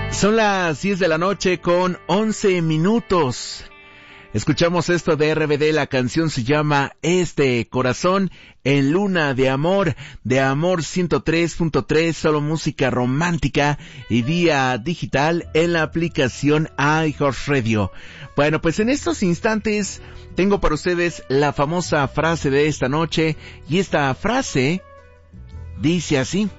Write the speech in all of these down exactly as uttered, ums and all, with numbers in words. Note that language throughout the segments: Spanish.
Son las diez de la noche con once minutos. Escuchamos esto de R B D, la canción se llama Este Corazón en Luna de Amor, de Amor ciento tres punto tres, solo música romántica y vía digital en la aplicación iHeartRadio. Bueno, pues en estos instantes tengo para ustedes la famosa frase de esta noche, y esta frase dice así: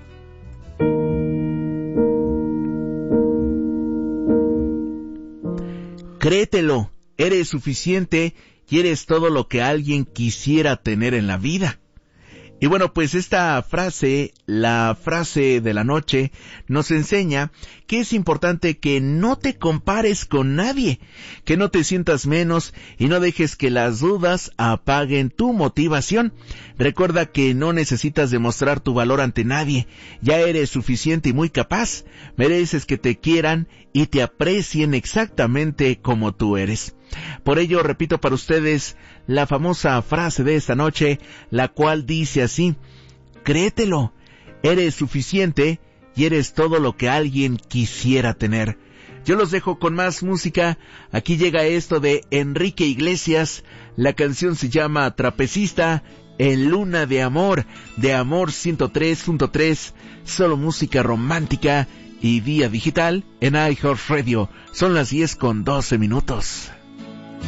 créetelo, eres suficiente y eres todo lo que alguien quisiera tener en la vida. Y bueno, pues esta frase, la frase de la noche, nos enseña que es importante que no te compares con nadie, que no te sientas menos y no dejes que las dudas apaguen tu motivación. Recuerda que no necesitas demostrar tu valor ante nadie, ya eres suficiente y muy capaz, mereces que te quieran y te aprecien exactamente como tú eres. Por ello, repito para ustedes la famosa frase de esta noche, la cual dice así: créetelo, eres suficiente y eres todo lo que alguien quisiera tener. Yo los dejo con más música. Aquí llega esto de Enrique Iglesias. La canción se llama Trapecista en Luna de Amor, de Amor ciento tres punto tres, solo música romántica y vía digital en iHeartRadio. Son las diez con doce minutos.